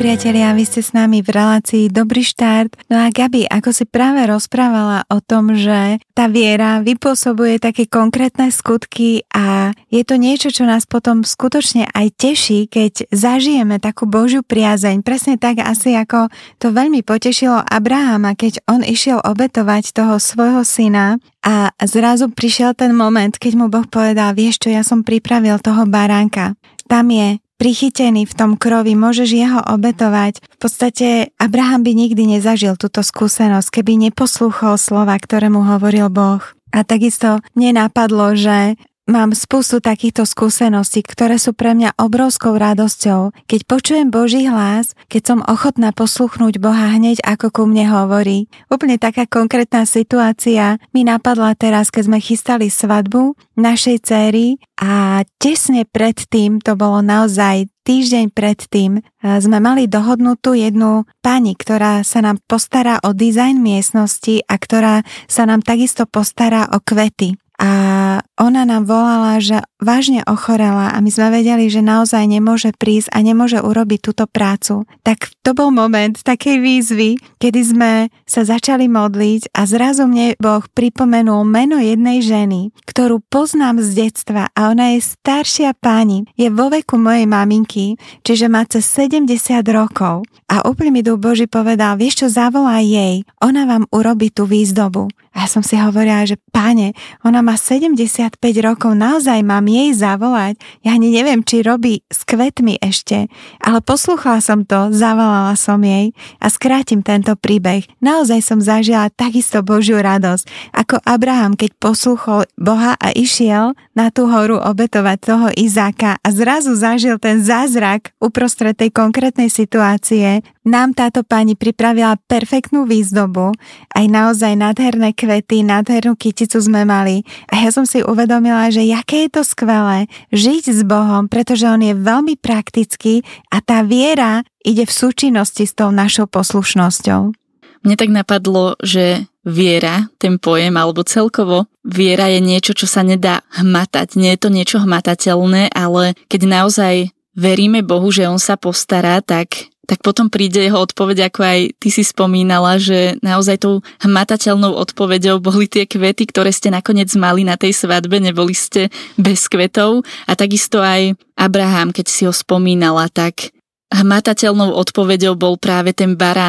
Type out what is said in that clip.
priatelia, vy ste s nami v relácii Dobrý štart. No a Gabi, ako si práve rozprávala o tom, že tá viera vypôsobuje také konkrétne skutky a je to niečo, čo nás potom skutočne aj teší, keď zažijeme takú Božiu priazeň. Presne tak asi ako to veľmi potešilo Abrahama, keď on išiel obetovať toho svojho syna a zrazu prišiel ten moment, keď mu Boh povedal, vieš čo, ja som pripravil toho baránka. Tam je prichytený v tom krovi, môžeš jeho obetovať. V podstate Abraham by nikdy nezažil túto skúsenosť, keby neposlúchol slova, ktoré mu hovoril Boh. A takisto nenapadlo, že mám spustu takýchto skúseností, ktoré sú pre mňa obrovskou radosťou. Keď počujem Boží hlas, keď som ochotná posluchnúť Boha hneď ako ku mne hovorí. Úplne taká konkrétna situácia mi napadla teraz, keď sme chystali svadbu našej dcéry a tesne predtým, to bolo naozaj týždeň predtým, sme mali dohodnutú jednu pani, ktorá sa nám postará o dizajn miestnosti a ktorá sa nám takisto postará o kvety. A ona nám volala, že vážne ochorela a my sme vedeli, že naozaj nemôže prísť a nemôže urobiť túto prácu. Tak to bol moment takej výzvy, kedy sme sa začali modliť a zrazu mne Boh pripomenul meno jednej ženy, ktorú poznám z detstva a ona je staršia pani, je vo veku mojej maminky, čiže má cez 70 rokov. A úplne mi Duch Boží povedal, vieš čo, zavolá jej, ona vám urobí tú výzdobu. A ja som si hovorila, že Páne, ona má 75 rokov, naozaj mám jej zavolať. Ja ani neviem, či robí s kvetmi ešte, ale poslúchala som to, zavolala som jej a skrátim tento príbeh. Naozaj som zažila takisto Božiu radosť, ako Abraham, keď poslúchol Boha a išiel na tú horu obetovať toho Izáka a zrazu zažil ten zázrak uprostred tej konkrétnej situácie. Nám táto pani pripravila perfektnú výzdobu, aj naozaj nádherné kvety, nádhernú kyticu sme mali a ja som si uvedomila, že aké je to skvelé žiť s Bohom, pretože on je veľmi praktický a tá viera ide v súčinnosti s tou našou poslušnosťou. Mne tak napadlo, že viera, ten pojem, alebo celkovo viera je niečo, čo sa nedá hmatať. Nie je to niečo hmatateľné, ale keď naozaj veríme Bohu, že on sa postará, tak potom príde jeho odpoveď, ako aj ty si spomínala, že naozaj tou hmatateľnou odpoveďou boli tie kvety, ktoré ste nakoniec mali na tej svadbe, neboli ste bez kvetov. A takisto aj Abraham, keď si ho spomínala, tak hmatateľnou odpoveďou bol práve ten barán.